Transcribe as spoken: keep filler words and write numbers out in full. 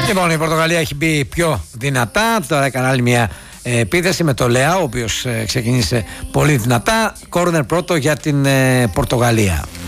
Λοιπόν, η Πορτογαλία έχει μπει πιο δυνατά. Τώρα έκανε άλλη μια ε, επίθεση με το Λεάο, ο οποίος ε, ξεκίνησε πολύ δυνατά. Κόρνερ πρώτο για την ε, Πορτογαλία.